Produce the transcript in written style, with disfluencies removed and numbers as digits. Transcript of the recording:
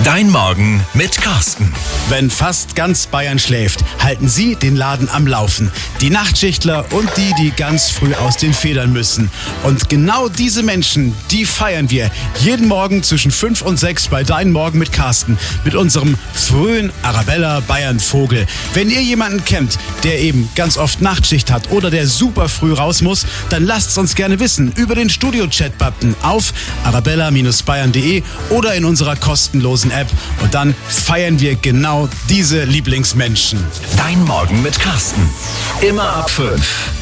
Dein Morgen mit Carsten. Wenn fast ganz Bayern schläft, halten Sie den Laden am Laufen. Die Nachtschichtler und die ganz früh aus den Federn müssen. Und genau diese Menschen, die feiern wir jeden Morgen zwischen 5 und 6 bei Dein Morgen mit Carsten. Mit unserem frühen Arabella Bayern Vogel. Wenn ihr jemanden kennt, der eben ganz oft Nachtschicht hat oder der super früh raus muss, dann lasst es uns gerne wissen über den Studio-Chat-Button auf arabella-bayern.de oder in unserer kostenlosen App. Und dann feiern wir genau diese Lieblingsmenschen. Dein Morgen mit Carsten. Immer ab 5.